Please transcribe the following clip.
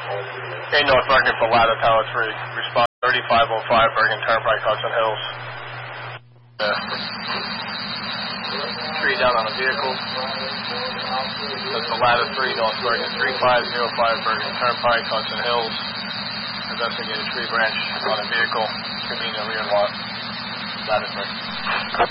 A North Bergen for ladder tower 3. Respond 3505 Bergen Turnpike, Hudson Hills. Tree down on the vehicle. That's the ladder 3 North Bergen 3505 Bergen Turnpike, Hudson Hills. Investigate a tree branch on a vehicle. Convenient rear lot. Ladder 3.